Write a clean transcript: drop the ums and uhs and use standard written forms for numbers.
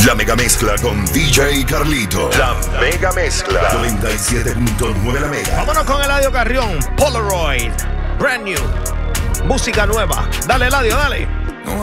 La mega mezcla con DJ Carlito. La mega mezcla. 97.9 la mega. Vámonos con Eladio Carrión. Polaroid. Brand new. Música nueva. Dale, Eladio, dale.